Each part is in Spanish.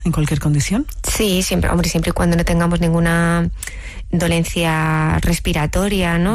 en cualquier condición? Sí, siempre y cuando no tengamos ninguna dolencia respiratoria, ¿no?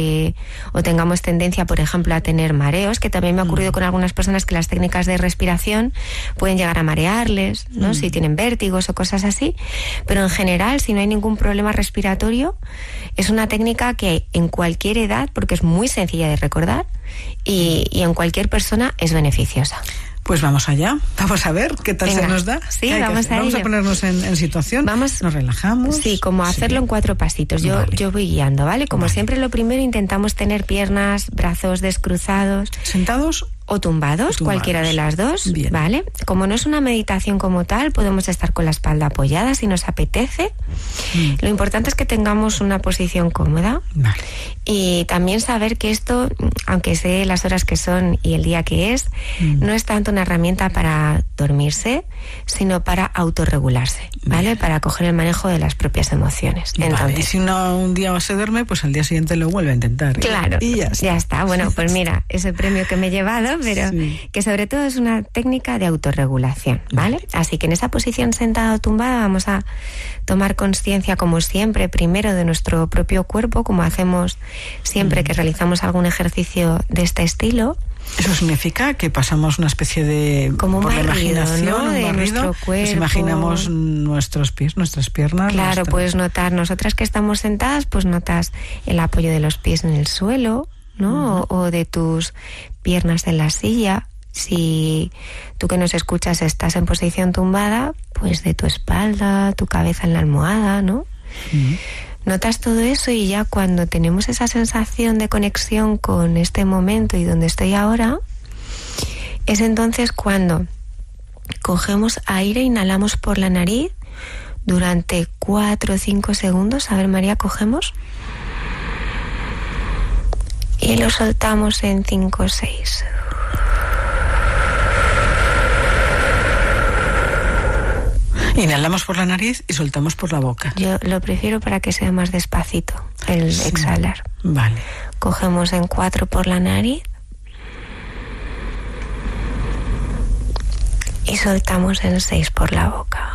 O tengamos tendencia, por ejemplo, a tener mareos, que también me ha ocurrido con algunas personas que las técnicas de respiración pueden llegar a marearles, ¿no? Si tienen vértigos o cosas así. Pero en general, si no hay ningún problema respiratorio, es una técnica que en cualquier edad, porque es muy sencilla de recordar, y en cualquier persona es beneficiosa. Pues vamos allá, vamos a ver qué tal se nos da. Sí, vamos a ponernos en situación, nos relajamos. Sí, como hacerlo en 4 pasitos. Yo voy guiando, ¿vale? Como siempre, lo primero intentamos tener piernas, brazos descruzados. ¿Sentados? O tumbados, cualquiera de las dos. Bien. ¿Vale? Como no es una meditación como tal, podemos estar con la espalda apoyada si nos apetece. Lo importante es que tengamos una posición cómoda. Vale. Y también saber que esto, aunque sé las horas que son y el día que es, no es tanto una herramienta para dormirse, sino para autorregularse, ¿vale? Bien. Para coger el manejo de las propias emociones. Vale. Entonces, y si un día se duerme, pues al día siguiente lo vuelve a intentar. Claro, y ya está. Bueno, pues mira, ese premio que me he llevado, pero que sobre todo es una técnica de autorregulación, ¿vale? Así que en esa posición sentada o tumbada vamos a tomar conciencia, como siempre, primero de nuestro propio cuerpo, como hacemos siempre que realizamos algún ejercicio de este estilo. Eso significa que pasamos una especie de... Como un barrido, imaginación, ¿no? De nuestro cuerpo. Nos imaginamos nuestros pies, nuestras piernas. Claro, puedes notar, nosotras que estamos sentadas, pues notas el apoyo de los pies en el suelo, ¿no? O de tus piernas en la silla. Si tú que nos escuchas estás en posición tumbada, pues de tu espalda, tu cabeza en la almohada, ¿no? Notas todo eso y ya cuando tenemos esa sensación de conexión con este momento y donde estoy ahora, es entonces cuando cogemos aire, inhalamos por la nariz durante 4 o 5 segundos. A ver, María, cogemos. Y lo soltamos en 5 o 6. Inhalamos por la nariz y soltamos por la boca. Yo lo prefiero para que sea más despacito el exhalar. Vale. Cogemos en 4 por la nariz y soltamos en 6 por la boca.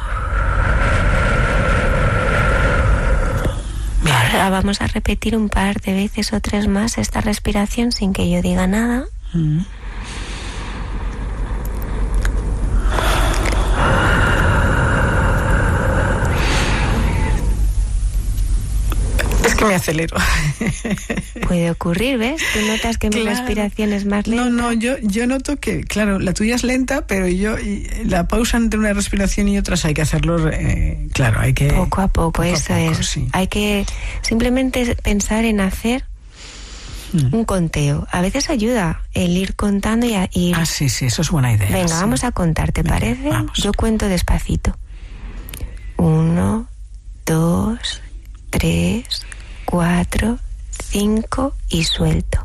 Bien. Ahora vamos a repetir un par de veces o 3 más esta respiración sin que yo diga nada. Es que me acelero. Puede ocurrir, ¿ves? Tú notas que mi respiración es más lenta. No, yo noto que, claro, la tuya es lenta, pero la pausa entre una respiración y otras hay que hacerlo, claro, hay que... Poco a poco, eso es. Sí. Hay que simplemente pensar en hacer un conteo. A veces ayuda el ir contando y ir... Ah, sí, eso es buena idea. Venga, vamos a contar, ¿te parece? Vamos. Yo cuento despacito. 1, 2, 3, 4, 5 y suelto.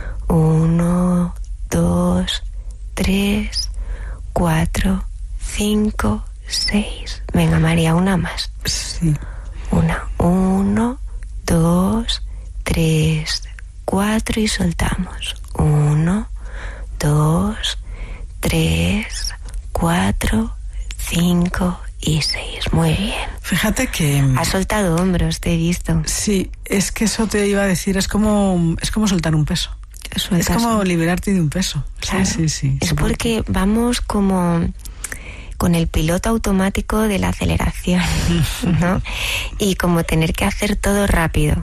1, 2, 3, 4, 5, 6. Venga, María, una más. Sí. 1, 2, 3, 4 y soltamos. 1, 2, 3, 4, 5 y 6. Muy bien. Fíjate que... Has soltado hombros, te he visto. Sí, es que eso te iba a decir, es como soltar un peso. Es como liberarte de un peso. Claro. Sí. Es porque vamos como con el piloto automático de la aceleración, ¿no? Y como tener que hacer todo rápido.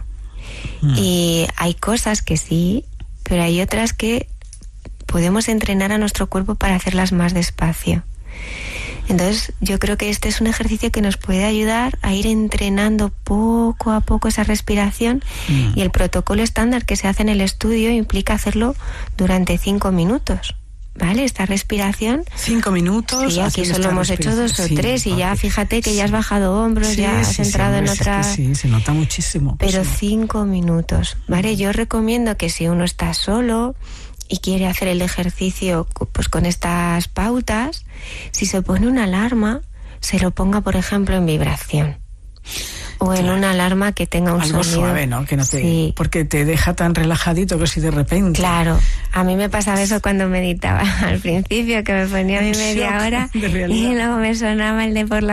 Y hay cosas que sí, pero hay otras que podemos entrenar a nuestro cuerpo para hacerlas más despacio. Entonces yo creo que este es un ejercicio que nos puede ayudar a ir entrenando poco a poco esa respiración. Y el protocolo estándar que se hace en el estudio implica hacerlo durante 5 minutos, ¿vale? Esta respiración. 5 minutos. Sí, aquí solo hemos hecho 2 o 3 y ya fíjate que ya has bajado hombros, ya has entrado en otra... Sí, se nota muchísimo. Pero 5 minutos, ¿vale? Yo recomiendo que si uno está solo y quiere hacer el ejercicio pues con estas pautas, si se pone una alarma, se lo ponga, por ejemplo, en vibración. O en una alarma que tenga un algo sonido suave, ¿no? Que no te, sí. Porque te deja tan relajadito que si de repente... Claro, a mí me pasaba eso cuando meditaba al principio, que me ponía mi media hora y luego me sonaba el de por la